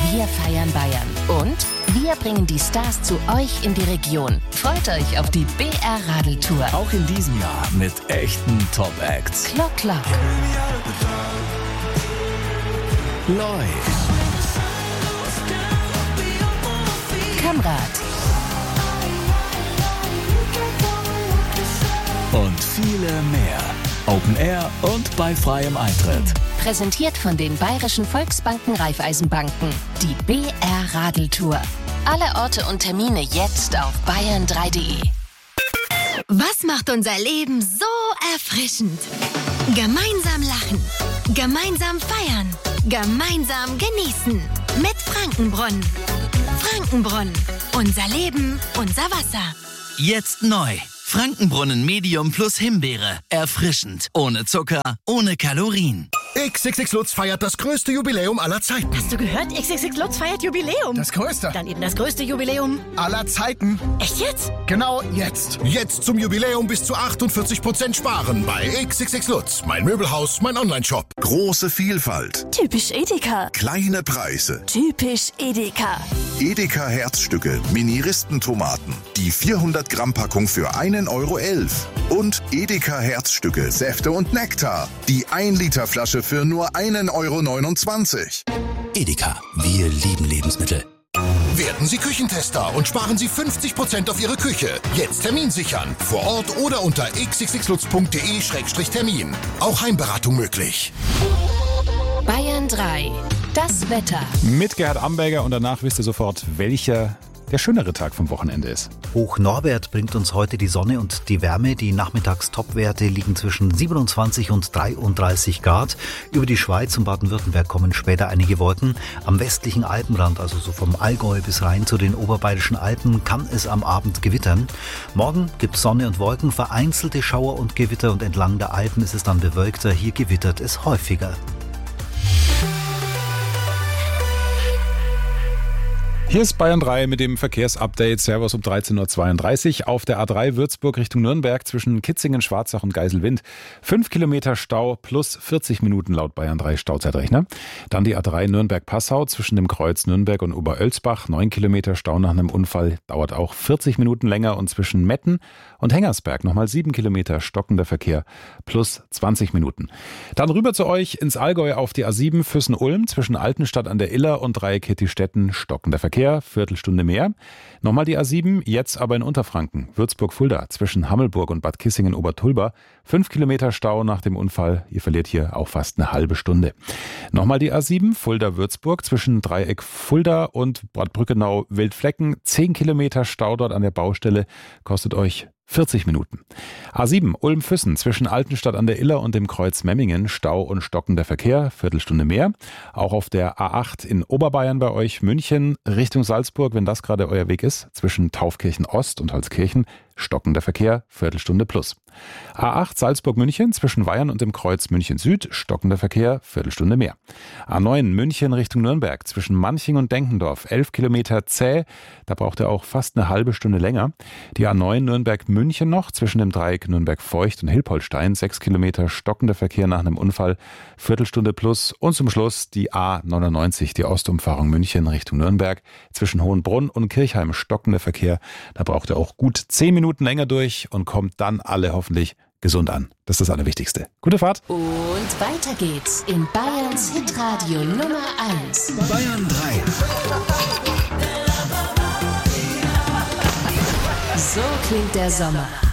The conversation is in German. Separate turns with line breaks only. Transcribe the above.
Wir feiern Bayern und wir bringen die Stars zu euch in die Region. Freut euch auf die BR-Radeltour.
Auch in diesem Jahr mit echten Top-Acts.
Klock, Klock.
Loi.
Kamrat.
Und viele mehr. Open Air und bei freiem Eintritt.
Präsentiert von den Bayerischen Volksbanken Raiffeisenbanken. Die BR-Radeltour. Alle Orte und Termine jetzt auf bayern3.de.
Was macht unser Leben so erfrischend? Gemeinsam lachen, gemeinsam feiern, gemeinsam genießen. Mit Frankenbrunnen. Frankenbrunnen. Unser Leben, unser Wasser.
Jetzt neu. Frankenbrunnen Medium plus Himbeere. Erfrischend. Ohne Zucker, ohne Kalorien.
XXX Lutz feiert das größte Jubiläum aller Zeiten.
Hast du gehört? XXX Lutz feiert Jubiläum.
Das größte.
Dann eben das größte Jubiläum
aller Zeiten.
Echt jetzt?
Genau jetzt. Jetzt zum Jubiläum bis zu 48% sparen bei XXX Lutz. Mein Möbelhaus, mein Onlineshop.
Große Vielfalt.
Typisch Edeka.
Kleine Preise.
Typisch Edeka.
Edeka Herzstücke, Mini-Ristentomaten. Die 400 Gramm Packung für 1,11 €. Und Edeka Herzstücke, Säfte und Nektar. Die 1 Liter Flasche für nur 1,29 €.
Edeka, wir lieben Lebensmittel.
Werden Sie Küchentester und sparen Sie 50% auf Ihre Küche. Jetzt Termin sichern. Vor Ort oder unter xxxlutz.de/termin. Auch Heimberatung möglich.
Bayern 3. Das Wetter.
Mit Gerhard Amberger und danach wisst ihr sofort, welcher der schönere Tag vom Wochenende ist.
Hoch Norbert bringt uns heute die Sonne und die Wärme. Die Nachmittagstopwerte liegen zwischen 27 und 33 Grad. Über die Schweiz und Baden-Württemberg kommen später einige Wolken. Am westlichen Alpenrand, also so vom Allgäu bis rein zu den oberbayerischen Alpen, kann es am Abend gewittern. Morgen gibt es Sonne und Wolken, vereinzelte Schauer und Gewitter und entlang der Alpen ist es dann bewölkter. Hier gewittert es häufiger.
Hier ist Bayern 3 mit dem Verkehrsupdate. Servus um 13.32 Uhr. Auf der A3 Würzburg Richtung Nürnberg zwischen Kitzingen, Schwarzach und Geiselwind. 5 Kilometer Stau plus 40 Minuten laut Bayern 3 Stauzeitrechner. Dann die A3 Nürnberg-Passau zwischen dem Kreuz Nürnberg und Oberölsbach. 9 Kilometer Stau nach einem Unfall. Dauert auch 40 Minuten länger. Und zwischen Metten und Hengersberg nochmal 7 Kilometer stockender Verkehr plus 20 Minuten. Dann rüber zu euch ins Allgäu auf die A7 Füssen-Ulm zwischen Altenstadt an der Iller und Dreieck Hittistetten stockender Verkehr. Viertelstunde mehr. Nochmal die A7, jetzt aber in Unterfranken. Würzburg-Fulda zwischen Hammelburg und Bad Kissingen-Obertulba. 5 Kilometer Stau nach dem Unfall. Ihr verliert hier auch fast eine halbe Stunde. Nochmal die A7, Fulda-Würzburg zwischen Dreieck Fulda und Bad Brückenau-Wildflecken. 10 Kilometer Stau dort an der Baustelle. Kostet euch 40 Minuten. A7 Ulm-Füssen zwischen Altenstadt an der Iller und dem Kreuz Memmingen. Stau und stockender Verkehr. Viertelstunde mehr. Auch auf der A8 in Oberbayern bei euch. München Richtung Salzburg, wenn das gerade euer Weg ist. Zwischen Taufkirchen Ost und Holzkirchen. Stockender Verkehr. Viertelstunde plus. A8 Salzburg-München zwischen Weyern und dem Kreuz München Süd. Stockender Verkehr. Viertelstunde mehr. A9 München Richtung Nürnberg zwischen Manching und Denkendorf. 11 Kilometer zäh. Da braucht ihr auch fast eine halbe Stunde länger. Die A9 Nürnberg-München noch zwischen dem Dreieck Nürnberg-Feucht und Hilpoltstein. 6 Kilometer stockender Verkehr nach einem Unfall. Viertelstunde plus. Und zum Schluss die A99, die Ostumfahrung München Richtung Nürnberg. Zwischen Hohenbrunn und Kirchheim stockender Verkehr. Da braucht ihr auch gut 10 Minuten länger durch und kommt dann alle hoffentlich gesund an. Das ist das Allerwichtigste. Gute Fahrt.
Und weiter geht's in Bayerns Hitradio Nummer 1.
Bayern 3.
So klingt der Sommer.